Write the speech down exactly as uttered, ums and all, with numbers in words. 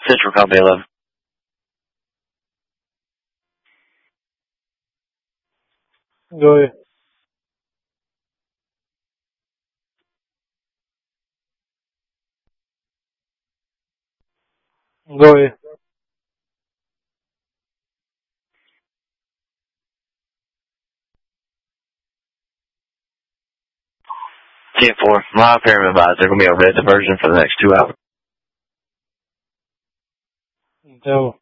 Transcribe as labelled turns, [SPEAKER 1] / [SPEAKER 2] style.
[SPEAKER 1] Central Copy eleven.
[SPEAKER 2] Go ahead. Go ahead.
[SPEAKER 1] ten four. My pyramid advisor. They're going to be over at diversion for the next two hours.
[SPEAKER 2] Tell